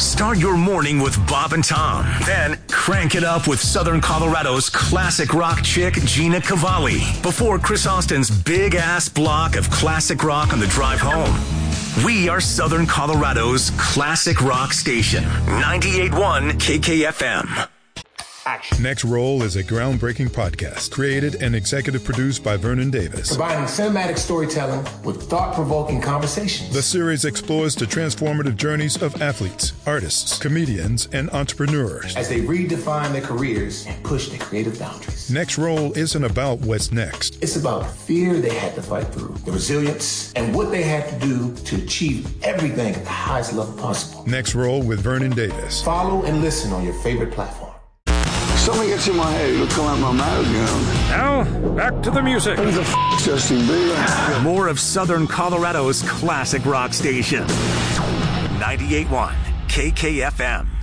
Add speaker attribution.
Speaker 1: Start your morning with Bob and Tom. Then crank it up with Southern Colorado's classic rock chick, Gina Cavalli. Before Chris Austin's big-ass block of classic rock on the drive home. We are Southern Colorado's classic rock station. 98.1 KKFM.
Speaker 2: Action. Next Roll is a groundbreaking podcast created and executive produced by Vernon Davis.
Speaker 3: Combining cinematic storytelling with thought-provoking conversations.
Speaker 2: The series explores the transformative journeys of athletes, artists, comedians, and entrepreneurs
Speaker 3: as they redefine their careers and push their creative boundaries.
Speaker 2: Next Roll isn't about what's next.
Speaker 3: It's about the fear they had to fight through, the resilience, and what they had to do to achieve everything at the highest level possible.
Speaker 2: Next Roll with Vernon Davis.
Speaker 3: Follow and listen on your favorite platform.
Speaker 4: Something gets in my head, it'll come out my mouth, you know.
Speaker 1: Now, back to the music.
Speaker 4: Who the f*** Justin Bieber?
Speaker 1: More of Southern Colorado's classic rock station. 98.1 KKFM.